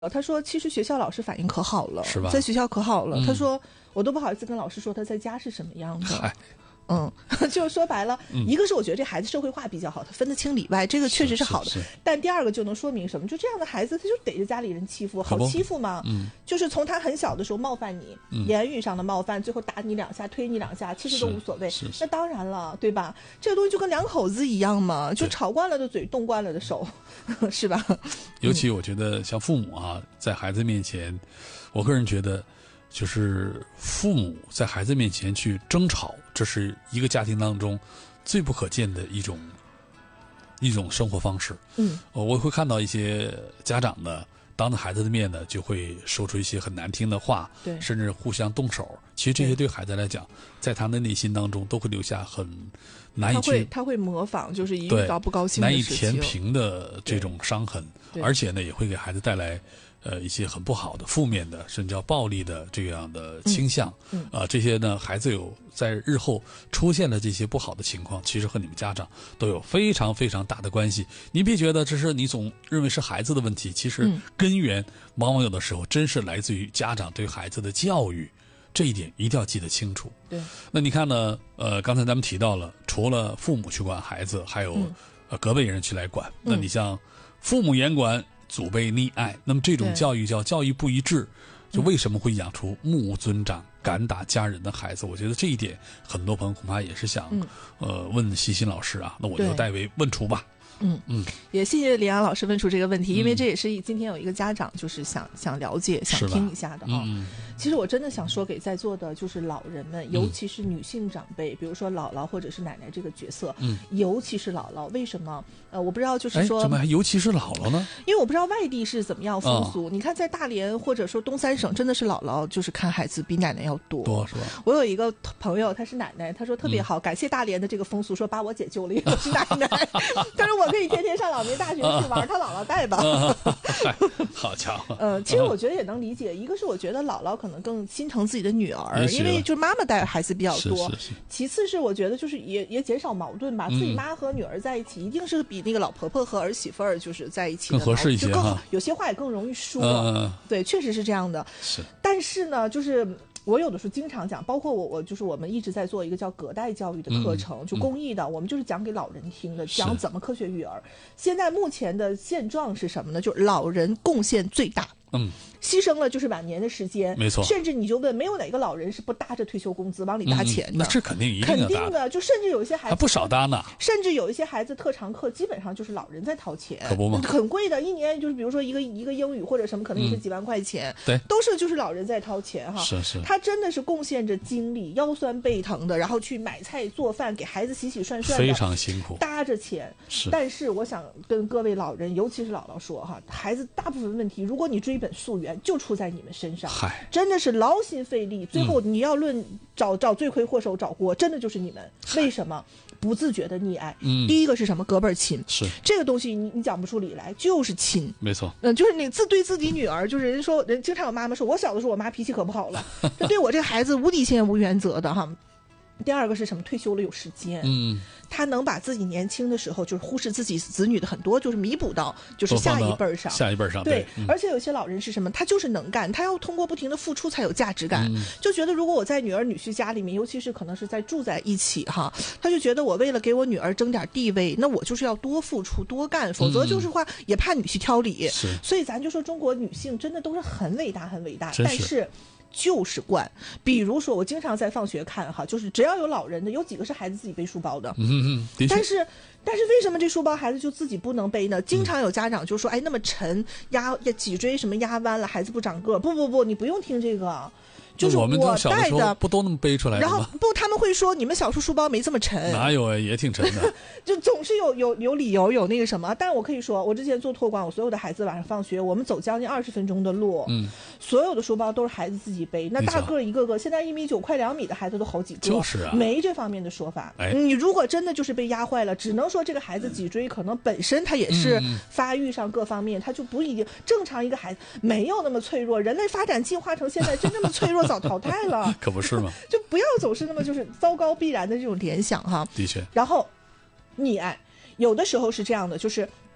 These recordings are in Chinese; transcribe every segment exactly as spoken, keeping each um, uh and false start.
他说其实学校老师反应可好了， 是吧？ 在学校可好了、 嗯、 他说我都不好意思跟老师说他在家是什么样的。 嗨， 嗯，就是说白了、嗯、一个是我觉得这孩子社会化比较好，他分得清里外，这个确实是好的。 是是是， 但第二个就能说明什么？就这样的孩子他就逮着家里人欺负，好欺负吗？ 嗯， 就是从他很小的时候冒犯你、嗯、言语上的冒犯，最后打你两下推你两下，其实都无所谓。 是是是， 那当然了，对吧？这个东西就跟两口子一样嘛，就吵惯了的嘴动惯了的手，是吧？ 尤其我觉得像父母啊，在孩子面前，我个人觉得就是父母在孩子面前去争吵，这是一个家庭当中最不可见的一种一种生活方式。 嗯， 我会看到一些家长呢，当着孩子的面呢，就会说出一些很难听的话， 对， 甚至互相动手。其实这些对孩子来讲，在他的内心当中都会留下很难以去， 他会他会模仿，就是一遇到不高兴的难以事情， 填平的这种伤痕，而且呢，也会给孩子带来呃一些很不好的、负面的，甚至叫暴力的这样的倾向。 嗯， 啊、呃，这些呢，孩子有在日后出现的这些不好的情况，其实和你们家长都有非常非常大的关系。你别觉得这是你总认为是孩子的问题，其实根源往往有的时候真是来自于家长对孩子的教育。这一点一定要记得清楚。 对， 那你看呢？呃，刚才咱们提到了，除了父母去管孩子，还有、嗯、呃隔辈人去来管。那你像父母严管，祖辈溺爱，那么这种教育叫教育不一致，就为什么会养出目无尊长、敢打家人的孩子？我觉得这一点，很多朋友恐怕也是想、嗯、呃问西辛老师啊。那我就代为问出吧。 嗯嗯，也谢谢李安老师问出这个问题，因为这也是今天有一个家长就是想想了解、想听一下的啊。 嗯， 其实我真的想说给在座的就是老人们，尤其是女性长辈，嗯、比如说姥姥或者是奶奶这个角色， 嗯， 尤其是姥姥，为什么？呃，我不知道，就是说， 怎么还尤其是姥姥呢？ 因为我不知道外地是怎么样风俗。哦、你看，在大连或者说东三省，真的是姥姥就是看孩子比奶奶要多， 多是吧？ 我有一个朋友，她是奶奶，她说特别好，嗯、感谢大连的这个风俗，说把我姐救了，因为我是奶奶，她说我可以天天上老年大学去玩，她姥姥带吧。 好家伙！ 呃，其实我觉得也能理解，一个是我觉得姥姥可能更心疼自己的女儿，因为就是妈妈带孩子比较多； 是是是其次是我觉得就是也也减少矛盾吧， 嗯、 自己妈和女儿在一起，一定是比那个老婆婆和儿媳妇儿就是在一起的更合适一些就更有些话也更容易说。 嗯、 对，确实是这样的。 是， 但是呢，就是我有的时候经常讲，包括我，我就是我们一直在做一个叫隔代教育的课程， 嗯、 就公益的，嗯、我们就是讲给老人听的，讲怎么科学育儿。现在目前的现状是什么呢？就是老人贡献最大。 嗯， 牺牲了就是晚年的时间， 没错。 甚至你就问，没有哪个老人是不搭着退休工资往里搭钱的？ 嗯、那这肯定一定肯定的，就甚至有一些孩子还不少搭呢。 甚至有一些孩子特长课基本上就是老人在掏钱， 可不吗？ 很贵的，一年就是比如说一个一个英语或者什么，可能也是几万块钱， 嗯、对， 都是就是老人在掏钱哈。 是是， 他真的是贡献着精力，腰酸背疼的，然后去买菜做饭，给孩子洗洗涮涮的， 非常辛苦， 搭着钱。 是， 但是我想跟各位老人，尤其是姥姥说哈，孩子大部分问题，如果你追本溯源，就出在你们身上， 嗨， 真的是劳心费力，最后你要论找、嗯、找罪魁祸首找锅，真的就是你们。为什么？不自觉的溺爱。 嗯， 第一个是什么？隔辈儿亲，是这个东西你你讲不出理来，就是亲， 没错。 嗯、呃，就是你自对自己女儿，就是人说人经常有妈妈说，我小的时候我妈脾气可不好了，就对我这个孩子无底线无原则的哈。第二个是什么？退休了有时间， 嗯， 他能把自己年轻的时候就是忽视自己子女的很多，就是弥补到就是下一辈上， 下一辈上。 对， 对嗯、 而且有些老人是什么？他就是能干，他要通过不停的付出才有价值感，嗯、就觉得如果我在女儿女婿家里面，尤其是可能是在住在一起哈，他就觉得我为了给我女儿争点地位，那我就是要多付出多干，否则就是话、嗯、也怕女婿挑理。 是， 所以咱就说中国女性真的都是很伟大很伟大， 但是。就是惯，比如说我经常在放学看哈，就是只要有老人的，有几个是孩子自己背书包的， 嗯嗯， 但是但是为什么这书包孩子就自己不能背呢？经常有家长就说，哎，那么沉，压脊椎什么压弯了，孩子不长个，不不不，你不用听这个。就是我带的不都那么背出来的吗？ 然后不，他们会说你们小时候书包没这么沉。 哪有啊，也挺沉的。 就总是有有有理由有那个什么，但是我可以说，我之前做托管，我所有的孩子晚上放学，我们走将近二十分钟的路， 嗯， 所有的书包都是孩子自己背，那大个一个个，现在一米九快两米的孩子都好几个， 就是啊， 没这方面的说法。 哎， 你如果真的就是被压坏了，只能说这个孩子脊椎可能本身他也是发育上各方面，他就不一定正常一个孩子没有那么脆弱，人类发展进化成现在真这么脆弱，早淘汰了。 可不是吗？ 就不要总是那么就是糟糕必然的这种联想哈。 的确。 然后，溺爱有的时候是这样的，就是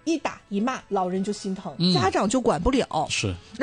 一打一骂，老人就心疼， 嗯、 家长就管不了。 是。